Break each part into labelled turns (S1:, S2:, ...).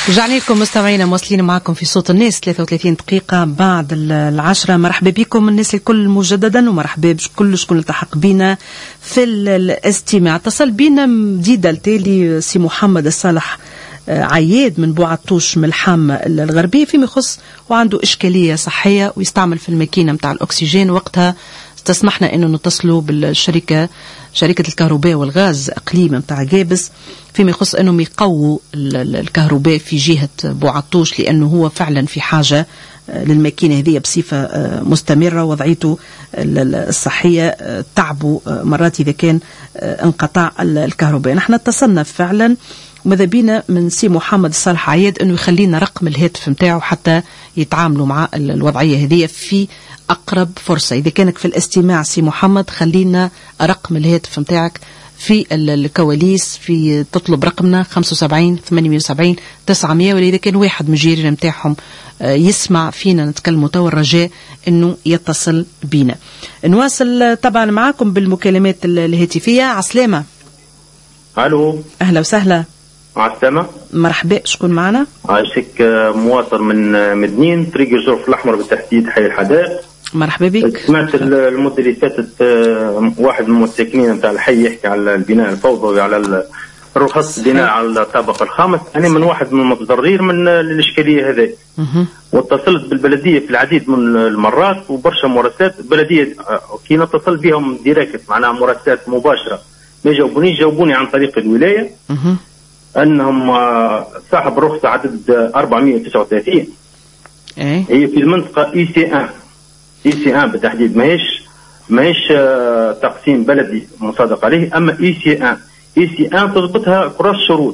S1: رجعنا لكم مستمعينا، مواصلين معكم في صوت الناس 33 دقيقة بعد 10. مرحبا بكم الناس الكل مجددا، ومرحبا بكل شكون التحق بنا في الاستماع. اتصل بنا جديدة التالي سي محمد الصالح عياد من بوعطوش من الحامة الغربية فيما يخص وعنده إشكالية صحية ويستعمل في الماكينة متاع الأكسجين. وقتها استسمحنا أنه نتصلوا بالشركة، شركة الكهرباء والغاز إقليم متاع جابس، فيما يخص أنهم يقووا الكهرباء في جهة بوعطوش، لأنه هو فعلا في حاجة للماكينة هذه بصفة مستمرة. وضعيته الصحية تعبوا مرات إذا كان انقطاع الكهرباء. نحن اتصلنا فعلا وماذا بينا من سي محمد الصالح عياد أنه يخلينا رقم الهاتف متاعه حتى يتعاملوا مع الوضعية هذه في أقرب فرصة. إذا كانك في الاستماع سي محمد خلينا رقم الهاتف متاعك في الكواليس، في تطلب رقمنا 75 78 900. وإذا كان واحد من الجيران متاعهم يسمع فينا نتكلموا توا، الرجاء أنه يتصل بينا. نواصل طبعا معاكم بالمكالمات الهاتفية. عسلامة.
S2: الو،
S1: أهلا وسهلا.
S2: عسلامة،
S1: مرحبا، شكون معنا؟
S2: عايشك مواطن من مدنين طريق الجرف الأحمر بالتحديد حي الحدائق.
S1: مرحبا بك.
S2: سمعت المدة اللي فاتت واحد من المساكنين نتاع الحي يحكي على البناء الفوضوي، على الرخص البناء على الطابق الخامس. أنا من واحد من المتضررين من الإشكالية هذه، واتصلت بالبلدية في العديد من المرات وبرشا مراسلات. البلدية كي نتصل بهم ديريكت معناها مراسلات مباشرة ما جاوبوني عن طريق الولاية أنهم صاحب الرخصة عدد 439 هي في المنطقة EC1 بالتحديد، ماهيش تقسيم بلدي مصادق عليه، أما EC1 تضبطها كراس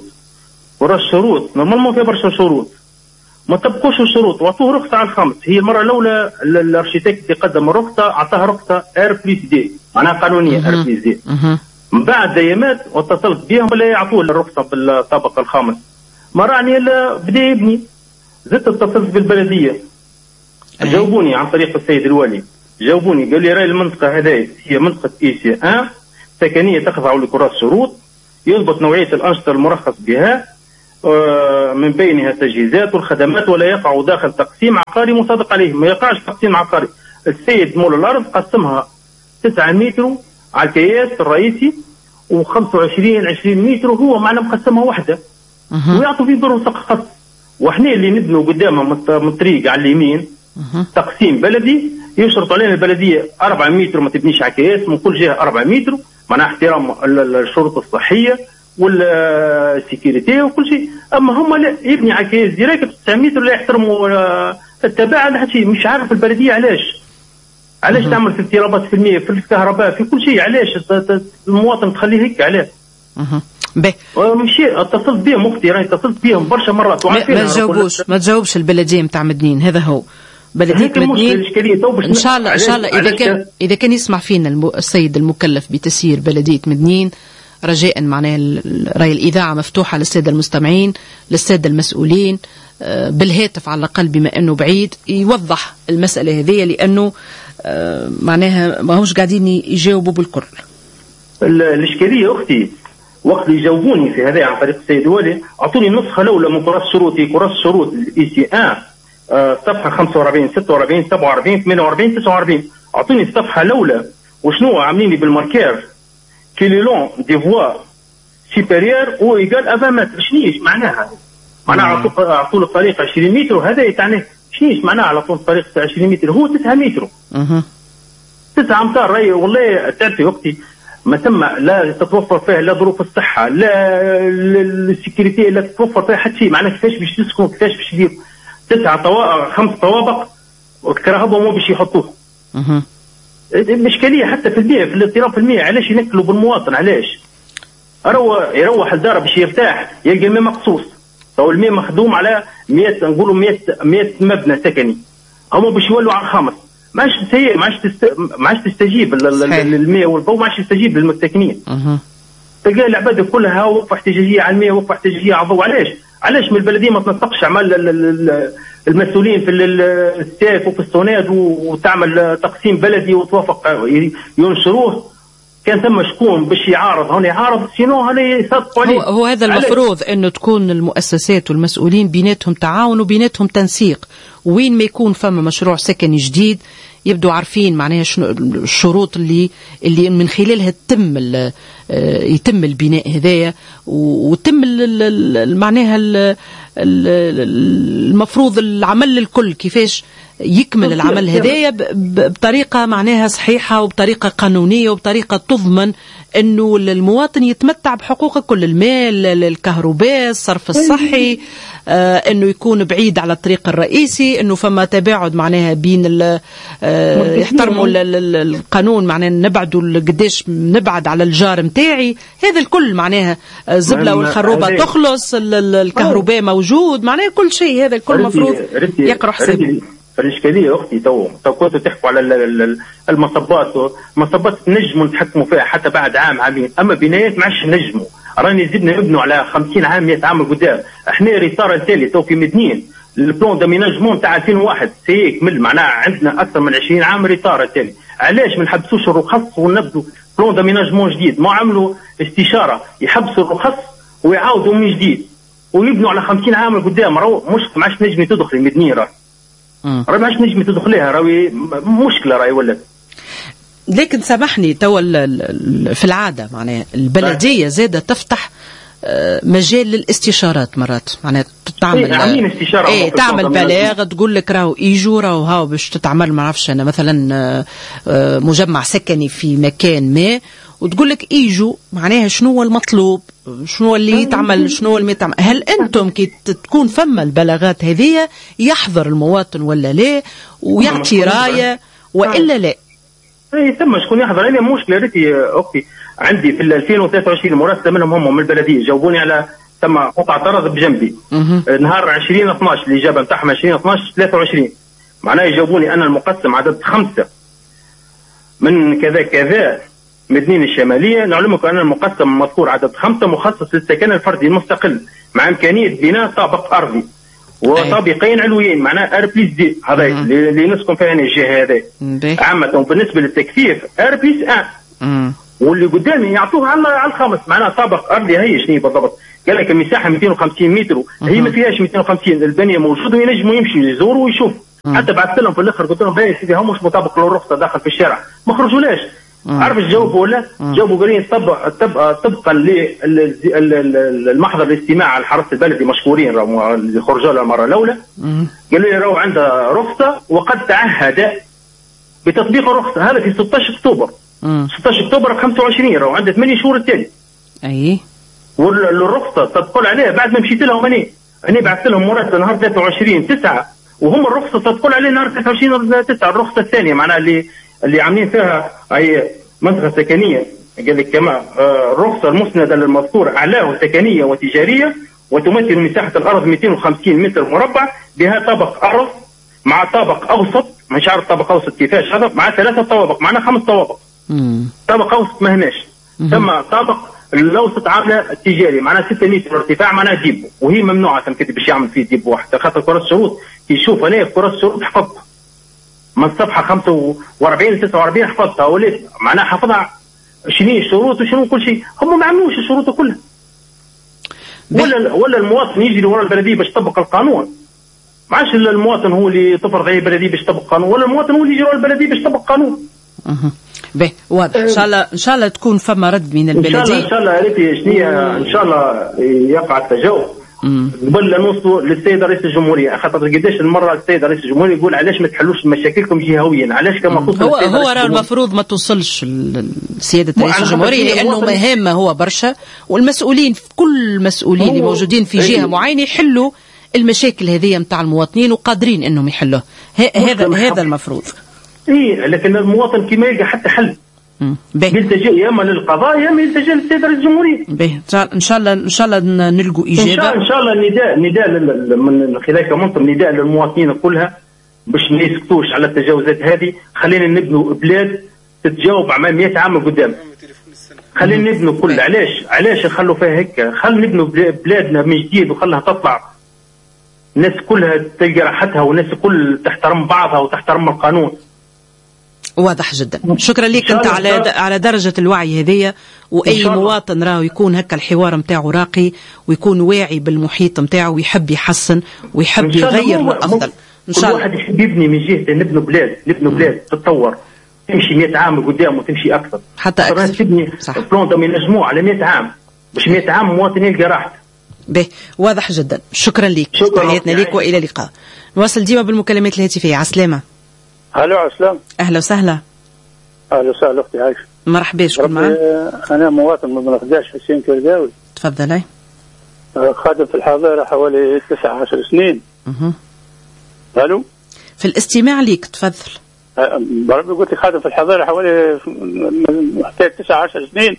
S2: شروط نورمالمون فيها برشا شروط، ما تبقوش الشروط واعطوه رخصة على الخامس. هي المرة الأولى الارشيتكت اللي قدم الرخصة أعطاها رخصة R+D معناها قانونية R+D. من بعد ديامات واتصلت بهم ولا يعطوه الرخصة بالطابق الخامس، ما راني الا بدا يبني. زدت اتصلت بالبلدية جاوبوني عن طريق السيد الوالي، جاوبوني قال لي راي المنطقة هذه هي منطقة EC1 سكنية تخضع لكراس شروط، يضبط نوعية الأنشطة المرخص بها من بينها التجهيزات والخدمات، ولا يقع داخل تقسيم عقاري مصادق عليه. ما يقعش تقسيم عقاري. السيد مول الأرض قسمها 9 متر على الكياس الرئيسي و25 20 متر، هو معنا مقسمها وحده ويعطوا فيه دور فقط. وإحنا اللي نبنوا قدامها من الطريق على اليمين تقسيم بلدي، يشرط علينا البلدية 4 متر ما تبنيش على كياس من كل جهة 4 متر معناها احترام الشروط الصحية والسيكوريتي وكل شيء. أما هم لا، يبني على كياس ديريكت 9 متر لا يحترموا التباعد. هذا شيء مش عارف البلدية علاش تعمل في اضطرابات في المياه في الكهرباء في كل شيء. علاش المواطن تخليه هيك؟ علاش مشي اتصلت بهم اختي، راني اتصلت بهم برشا مرات
S1: ما تجاوبش البلديه نتاع مدنين. هذا هو بلديه مدنين. ان شاء الله اذا كان يسمع فينا السيد المكلف بتسيير بلديه مدنين، رجاء معناه راي الاذاعه مفتوحه للساده المستمعين للساده المسؤولين بالهاتف على الاقل بما انه بعيد يوضح المساله هذه، لانه معناها ما همش قاعدين يجاوبوا بالكل.
S2: الاشكاليه اختي وقت اللي جاوبوني في هذا عن طريق السيد الوالي اعطوني النسخه الاولى من كراس شروط EC1 صفحه 45 46 47 48 49. اعطوني الصفحه الاولى وشنو عاملين لي بالماركير كيلون دي فوا سوبيريور او ايكال 20 متر. شنيش معناها؟ معناها اعطوا الطريق 20 متر وهذا يعني شنيش معناها على طول الطريق 20 متر؟ هو 9 متر 9 امتار. راهي والله تعرفي وقتي ما ثم لا تتوفر فيها لا ظروف الصحه لا السكيورتي، لا تتوفر فيها حتى شيء. معناها كيفاش باش تسكن كيفاش باش تدير 5 طوابق وكرهبه مو باش يحطوه. الاشكاليه حتى في المياه في الاضطراب في المياه. علاش ينكلوا بالمواطن؟ علاش يروح لداره باش يرتاح يلقى الماء مقصوص؟ تو الماء مخدوم على 100 نقولوا 100 مبنى سكني، هما باش يولوا على الخامس. ما عادش تستجيب للماء والضوء، ما عادش تستجيب للمساكنين. تلقى العباد كلها وقفه احتجاجيه على الماء وقفه احتجاجيه على الضوء. علاش من البلديه ما تنسقش اعمال المسؤولين في الستاك وفي الصوناد وتعمل تقسيم بلدي وتوافق ينشروه كان ثم شكون باش يعارض هون يعارض، سينو هنا يصدقوا عليه.
S1: هو هذا المفروض انه تكون المؤسسات والمسؤولين بيناتهم تعاون وبيناتهم تنسيق. وين ما يكون فما مشروع سكني جديد يبدو عارفين معناها شنو الشروط اللي من خلالها يتم البناء هذايا، وتم معناها المفروض العمل الكل كيفاش يكمل العمل هذايا بطريقة معناها صحيحة وبطريقة قانونية وبطريقة تضمن انه المواطن يتمتع بحقوقه كل، المال، الكهرباء، الصرف الصحي، انه يكون بعيد على الطريق الرئيسي، انه فما تباعد معناها بين يحترموا القانون، معناها نبعدوا قديش نبعد على الجار متاعي، هذا الكل معناها الزبلة والخروبة تخلص، الكهرباء موجود، معناها كل شيء هذا الكل مفروض يقرأ حسابه.
S2: فالإشكالية أختي تو كنتوا تحكوا على المصبات نجموا نتحكموا فيها حتى بعد عام عامين، أما بنايات ما عادش نجموا، راني زدنا نبنوا على 50 عام 100 عام قدام. احنا ريطار التالي تو في مدنين البلون داميناجمون تاع 2001 سيكمل، معناها عندنا أكثر من 20 عام ريطار التالي. علاش ما نحبسوش الرخص ونبدو بلون داميناجمون جديد؟ ما عملوا استشارة يحبسوا الرخص ويعاودوا من جديد ويبنوا على 50 عام قدام. راهو مش ما عادش نجمي تدخل المدنية، راهي ما عادش نجمي تدخليها، راهي مشكلة راهي ولات.
S1: لكن سامحني تو في العادة معناها البلدية زادة تفتح مجال للاستشارات مرات، معناها تعمل تعمل بلاغ تقول لك راهو يجوا راهو هاو باش تتعمل ما نعرفش انا مثلا مجمع سكني في مكان ما، وتقول لك يجوا معناها شنو هو المطلوب، شنو اللي يتعمل، شنو اللي يتعمل. هل انتم كي تكون فما البلاغات هذه يحضر المواطن ولا لا ويعطي رايه وإلا لا؟
S2: اي ثم شكون يحضر؟ انا مشكله ريتي اختي عندي في 2023 مراسله منهم هم من البلديه جاوبوني على ثم قطعه ارض بجنبي نهار 20/12 الاجابه نتاعهم 20/12/23 معناه يجاوبوني انا المقسم عدد 5 من كذا كذا مدنين الشماليه، نعلمكم ان المقسم مذكور عدد 5 مخصص للسكن الفردي المستقل مع امكانيه بناء طابق ارضي وطابقين علويين، معناه ار بليس دي، هذا اللي نسكن فيها الجهه هذه عامه. بالنسبه للتكثيف ار بليس 1 واللي قدامي يعطوه على الخامس، معناه طابق ارضي. هي شنو بالضبط؟ قال لك المساحه 250 متر، هي ما فيهاش 250، البنيه موجوده وينجموا يمشوا يزوروا ويشوفوا. حتى بعثت لهم في الاخر قلت لهم باهي سيدي هم مش مطابق للرخصه داخل في الشارع، ما خرجولاش. عارف ايش جاوبوا ولا؟ جاوبوا قالين طبقا للمحضر الاستماع على الحرس البلدي مشكورين اللي خرجوا له المره الاولى، قالوا لي راهو عنده رخصه وقد تعهد بتطبيق الرخصه، هذا في 16 اكتوبر 16 اكتوبر 25 راهو عنده 8 شهور التالي.
S1: اي
S2: والرخصه تدخل عليها بعد ما مشيت لهم انا بعثت لهم مراسله نهار 23/9 وهم الرخصه تدخل عليه نهار 29/9 الرخصه الثانيه، معناها اللي عاملين فيها اي منطقه سكنيه. قال لك كما الرخصه المسنده للمذكور اعلاه سكنيه وتجاريه وتمثل مساحه الارض 250 متر مربع بها طابق ارض مع طابق اوسط، مش عارف طابق اوسط كيفاش هذا، مع 3 طوابق، معنا 5 طوابق. طابق اوسط ما هناش، ثم طابق الاوسط عامله التجاري معناها 6 متر ارتفاع معناها ديبو، وهي ممنوعه كده باش يعمل فيه ديبو واحد، خاطر كرة الشروط يشوف انا كرة الشروط حفظتها من الصفحه 45 ل 49 حفظتها، وليت معناها حفظها شنو الشروط وشنو كل شيء. هم ما عملوش الشروط كلها، ولا المواطن يجري ورا البلديه باش تطبق القانون. ما عادش المواطن هو اللي تفرض عليه البلديه باش تطبق قانون، ولا المواطن هو اللي يجري ورا البلديه باش تطبق قانون.
S1: باهي واضح. ان شاء الله تكون فما رد من البلديه،
S2: ان شاء الله ريتي شنيا ان شاء الله يقع التجاوب قبل لا نوصلوا للسيد رئيس الجمهوريه، خاطر قداش المره السيد رئيس الجمهوريه يقول علاش ما تحلوش مشاكلكم جهويا، علاش كما توصل
S1: هو راه المفروض ما توصلش لسياده رئيس الجمهوريه لانه مهمه هو برشا، والمسؤولين كل المسؤولين اللي موجودين في جهه معينه يحلوا المشاكل هذه نتاع المواطنين وقادرين انهم يحلوها. هذا المفروض.
S2: ايه لكن المواطن كما يلقى حتى حل يلتجئ يا اما للقضاء يا اما يلتجئ للسيد رئيس الجمهوريه.
S1: ان شاء الله نلقوا اجابه.
S2: ان شاء الله نداء من خلال كمنظم نداء للمواطنين كلها باش ما يسكتوش على التجاوزات هذه. خلينا نبنوا بلاد تتجاوب على 100 عام قدام، خلينا نبنوا كل علاش نخلوا فيها هيك، خلينا نبنوا بلادنا من جديد وخلها تطلع الناس كلها تلقى راحتها والناس كل تحترم بعضها وتحترم القانون.
S1: واضح جدا. شكرا لك انت على درجة الوعي هذية، واي مواطن راهو يكون هكا الحوار نتاعو راقي ويكون واعي بالمحيط نتاعو ويحب يحسن ويحب يغير للافضل. ان شاء الله.
S2: كل واحد يحب يبني من جهته، نبنوا بلاد تتطور، تمشي 100 عام قدام وتمشي اكثر.
S1: حتى اكثر.
S2: تبني بلون ضمن مجموعه على 100 عام، باش 100 عام مواطن يلقى راحته.
S1: به واضح جدا. شكرا لك، تحياتنا لك والى اللقاء. نواصل ديما بالمكالمات الهاتفيه. عسلامة.
S3: الو عسلام.
S1: اهلا وسهلا.
S3: اهلا وسهلا اختي عايشه.
S1: مرحبا. شكون معك؟
S3: انا مواطن من بنقداش حسين كرداوي.
S1: تفضل.
S3: خادم في الحضاره حوالي 19 سنين. الو.
S1: في الاستماع ليك تفضل.
S3: بربي قلت لك خادم في الحضاره حوالي 19 سنين.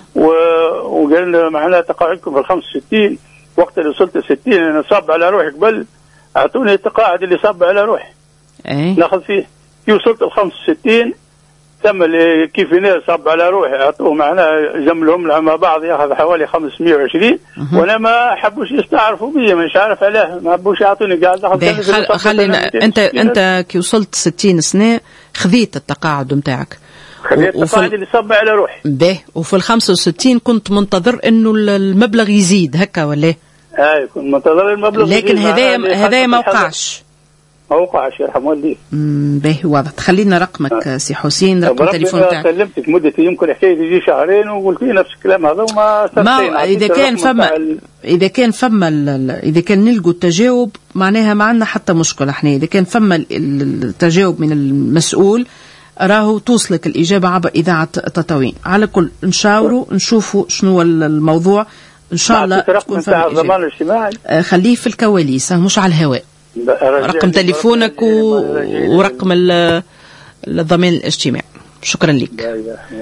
S3: وقال معناها تقاعدكم في 65. وقت اللي وصلت 60 انا صاب على روحي قبل، اعطوني التقاعد اللي صاب على روحي. ناخذ فيه. كي وصلت ال 65 تم كيف صاب على روحي، اعطوه معناها جملهم مع بعض ياخذ حوالي 520. وانا ما حبوش يستعرفوا بي، مش عارف علاه ما حبوش يعطوني قاعد ناخذ.
S1: خلينا انت كي وصلت 60 سنه خذيت التقاعد نتاعك.
S3: خذيت التقاعد اللي صب على روحي.
S1: باهي. وفي ال 65 كنت منتظر انه المبلغ يزيد هكا ولا؟
S3: كنت منتظر المبلغ
S1: لكن هذا ما وقعش.
S3: ما وقعش يرحم والديه.
S1: باهي واضح. خلينا رقمك سي حسين، رقم التليفون تاعك.
S3: كلمتك مدة يمكن حكاية يجي شهرين وقلت لي نفس الكلام هذا وما
S1: إذا كان نلقوا التجاوب معناها ما عندنا حتى مشكلة. احنا إذا كان فما التجاوب من المسؤول راهو توصلك الإجابة عبر إذاعة تطاوين. على كل نشاوروا نشوفوا شنو الموضوع إن شاء الله.
S3: تكون فما الضمان الاجتماعي
S1: خليه في الكواليس مش على الهواء. رقم تليفونك ورقم الضمان الاجتماعي. شكرا لك.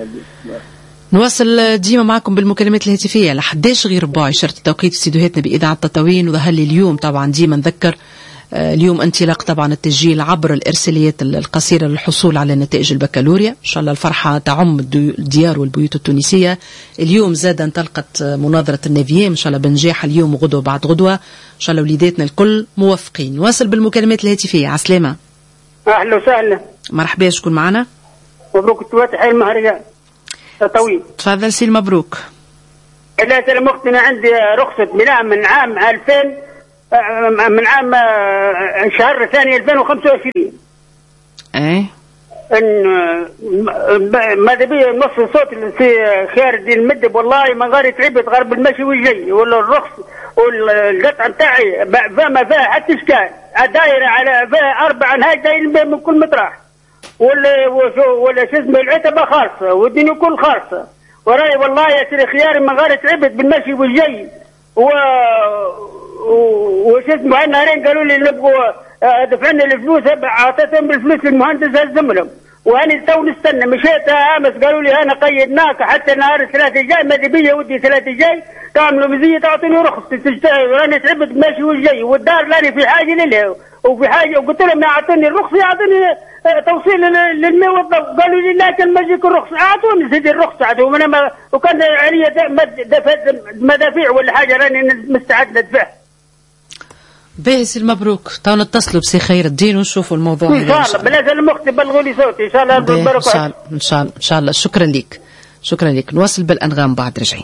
S1: نواصل ديما معكم بالمكالمات الهاتفية ل 11 غير ربع شرط التوقيت استديوهاتنا بإذاعة تطاوين. وظهر لي اليوم طبعا ديما نذكر اليوم انطلاق طبعا التسجيل عبر الإرساليات القصيرة للحصول على نتائج البكالوريا. إن شاء الله الفرحة تعم الديار والبيوت التونسية. اليوم زاد انطلقت مناظرة النافيين إن شاء الله بنجاح اليوم وغدوة بعد غدوة إن شاء الله. وليداتنا الكل موفقين. نواصل بالمكالمات الهاتفية. عسلامة.
S4: أهلا وسهلا.
S1: مرحبا. شكون معنا؟
S4: مبروك التواتح المهرجان طويل.
S1: تفضل سي المبروك.
S4: لا سلام أختي، أنا عندي رخصة بناء من عام 2000 من عام شهر الثاني 2025. ان ماذا بيا نص صوت في خيار الدين المدب والله ما غير تعبت غير بالمشي والجي ولا الرخص والقطعه نتاعي فما فيها حتى اشكال. دايره على فيها 4 نهاية دايرين من كل مطرح ولا شو اسمه العتبه خاصه والدنيا كل خاصه. وراي والله يا سيدي خياري ما غير تعبت بالمشي والجي وش اسمه نهارين قالوا لي نبغوا دفعنا الفلوس، اعطيتهم بالفلوس للمهندس هزملهم وانا تو نستنى. مشيت امس قالوا لي انا قيدناك حتى نهار الثلاثة الجاي ماذا بيا ودي 3 الجاي تعملوا مزيه تعطيني رخصتي تشتغل. وانا تعبت ماشي والجاي والدار لاني في حاجه لله وفي حاجه وقلت لهم اعطوني الرخصه يعطوني توصيل للماء والضوء. قالوا لي لا كان ما يجيك الرخصه. اعطوني سيدي الرخصه عندهم انا وكان علي مدافع ولا حاجه راني مستعد ندفع.
S1: باهي المبروك. تو نتصلوا بسي خير الدين ونشوفوا الموضوع
S4: ان شاء الله. بلا المختي بلغوا لي صوتي ان شاء الله.
S1: ان شاء الله. شكرا لك. نواصل بالانغام بعد رجعين.